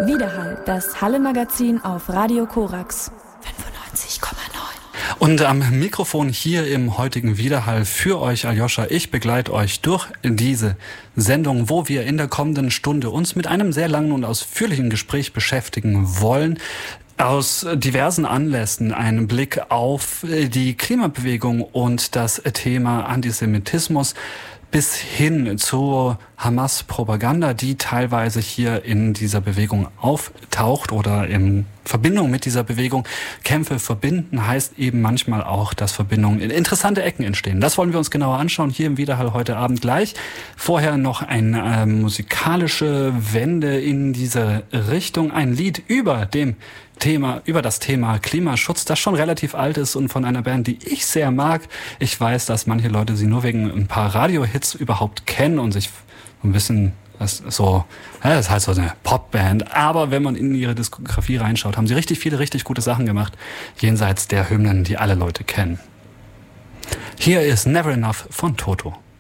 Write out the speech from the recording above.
Widerhall, das Halle-Magazin auf Radio Korax 95,9. Und am Mikrofon hier im heutigen Widerhall für euch Aljoscha. Ich begleite euch durch diese Sendung, wo wir in der kommenden Stunde uns mit einem sehr langen und ausführlichen Gespräch beschäftigen wollen. Aus diversen Anlässen einen Blick auf die Klimabewegung und das Thema Antisemitismus bis hin zur Hamas-Propaganda, die teilweise hier in dieser Bewegung auftaucht oder in Verbindung mit dieser Bewegung. Kämpfe verbinden heißt eben manchmal auch, dass Verbindungen in interessante Ecken entstehen. Das wollen wir uns genauer anschauen hier im Widerhall heute Abend gleich. Vorher noch eine musikalische Wende in diese Richtung. Ein Lied über das Thema Klimaschutz, das schon relativ alt ist und von einer Band, die ich sehr mag. Ich weiß, dass manche Leute sie nur wegen ein paar Radiohits überhaupt kennen und sich ein bisschen das ist halt so eine Popband. Aber wenn man in ihre Diskografie reinschaut, haben sie richtig viele, richtig gute Sachen gemacht, jenseits der Hymnen, die alle Leute kennen. Hier ist Never Enough von Toto.